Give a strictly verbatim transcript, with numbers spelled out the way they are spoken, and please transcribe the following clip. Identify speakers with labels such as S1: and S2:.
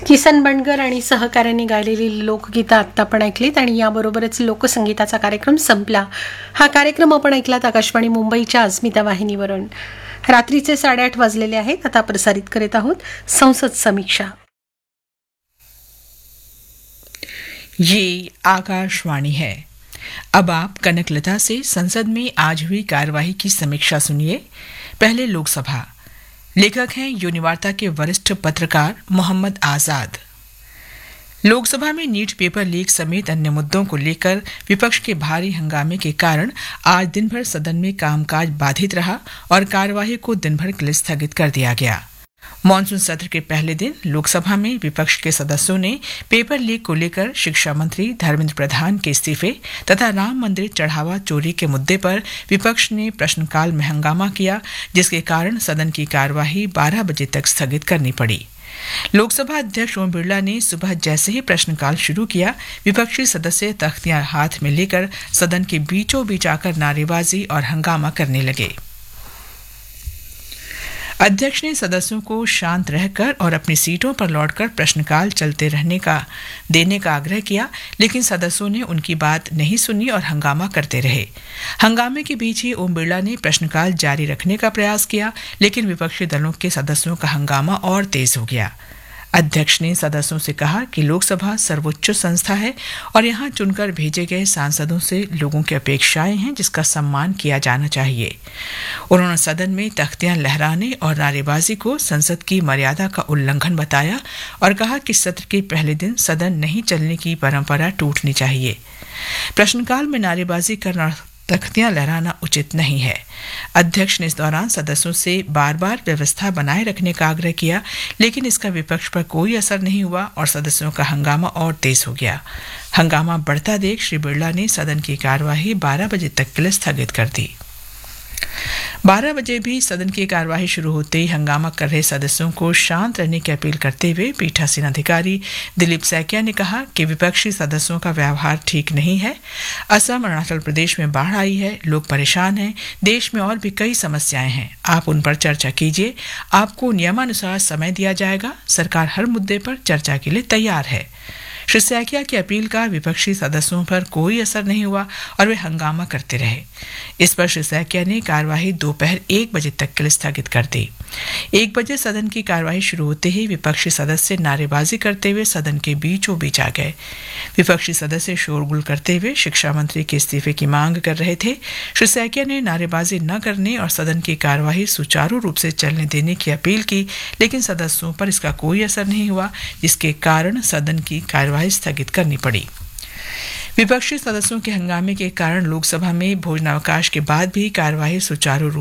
S1: किसन बंडगर आणि सहकाऱ्यांनी गायलेली लोकगीतं आत्ता आपण ऐकलीत आणि याबरोबरच लोकसंगीताचा कार्यक्रम संपला. हा कार्यक्रम आपण ऐकलात आकाशवाणी मुंबईच्या अस्मिता वाहिनीवरून. रात्रीचे साडेआठ वाजलेले आहेत. आता प्रसारित करीत आहोत संसद समीक्षा.
S2: ये आकाशवाणी है. अब आप कनकलता से संसद में आज हुई कार्यवाही की समीक्षा सुनिए. पहले लोकसभा. लेखक हैं यूनिवार्ता के वरिष्ठ पत्रकार मोहम्मद आजाद. लोकसभा में नीट पेपर लीक समेत अन्य मुद्दों को लेकर विपक्ष के भारी हंगामे के कारण आज दिन भर सदन में कामकाज बाधित रहा और कार्यवाही को दिन भर के लिए स्थगित कर दिया गया. मॉनसून सत्र के पहले दिन लोकसभा में विपक्ष के सदस्यों ने पेपर लीक को लेकर शिक्षा मंत्री धर्मेंद्र प्रधान के इस्तीफे तथा राम मंदिर चढ़ावा चोरी के मुद्दे पर विपक्ष ने प्रश्नकाल में हंगामा किया, जिसके कारण सदन की कार्यवाही बारह बजे तक स्थगित करनी पड़ी. लोकसभा अध्यक्ष ओम बिरला ने सुबह जैसे ही प्रश्नकाल शुरू किया, विपक्षी सदस्य तख्तियां हाथ में लेकर सदन के बीचों बीच आकर नारेबाजी और हंगामा करने लगे. अध्यक्ष ने सदस्यों को शांत रहकर और अपनी सीटों पर लौटकर प्रश्नकाल चलते रहने का देने का आग्रह किया, लेकिन सदस्यों ने उनकी बात नहीं सुनी और हंगामा करते रहे. हंगामे के बीच ही ओम बिरला ने प्रश्नकाल जारी रखने का प्रयास किया, लेकिन विपक्षी दलों के सदस्यों का हंगामा और तेज हो गया. अध्यक्ष ने सदस्यों से कहा कि लोकसभा सर्वोच्च संस्था है और यहां चुनकर भेजे गए सांसदों से लोगों की अपेक्षाएं हैं, जिसका सम्मान किया जाना चाहिए. उन्होंने सदन में तख्तियां लहराने और नारेबाजी को संसद की मर्यादा का उल्लंघन बताया और कहा कि सत्र के पहले दिन सदन नहीं चलने की परंपरा टूटनी चाहिए. प्रश्नकाल में नारेबाजी करना, तख्तियां लहराना उचित नहीं है. अध्यक्ष ने इस दौरान सदस्यों से बार बार व्यवस्था बनाए रखने का आग्रह किया, लेकिन इसका विपक्ष पर कोई असर नहीं हुआ और सदस्यों का हंगामा और तेज हो गया. हंगामा बढ़ता देख श्री बिरला ने सदन की कार्यवाही बारह बजे तक के लिए स्थगित कर दी. बारह बजे भी सदन की कार्यवाही शुरू होते ही हंगामा कर रहे सदस्यों को शांत रहने की अपील करते हुए पीठासीन अधिकारी दिलीप सैकिया ने कहा कि विपक्षी सदस्यों का व्यवहार ठीक नहीं है. असम, अरुणाचल प्रदेश में बाढ़ आई है, लोग परेशान हैं, देश में और भी कई समस्याएं हैं. आप उन पर चर्चा कीजिए. आपको नियमानुसार समय दिया जाएगा. सरकार हर मुद्दे पर चर्चा के लिए तैयार है. श्री सैकिया की अपील का विपक्षी सदस्यों पर कोई असर नहीं हुआ और वे हंगामा करते रहे. इस पर श्री सैकिया ने कार्यवाही दोपहर एक बजे तक के लिए स्थगित कर दी. एक बजे सदन की कार्यवाही शुरू होते ही विपक्षी सदस्य नारेबाजी करते हुए सदन के बीचों बीच आ गए. विपक्षी सदस्य शोरगुल करते हुए शिक्षा मंत्री के इस्तीफे की मांग कर रहे थे. श्री सैकिया ने नारेबाजी न करने और सदन की कार्यवाही सुचारू रूप से चलने देने की अपील की, लेकिन सदस्यों पर इसका कोई असर नहीं हुआ, जिसके कारण सदन की कार्यवाही स्थगित करनी पड़ी. विपक्षी सदस्यों के हंगामे के कारण लोकसभा में भोजनावकाश के बाद भी कार्यवाही सुचारू रूप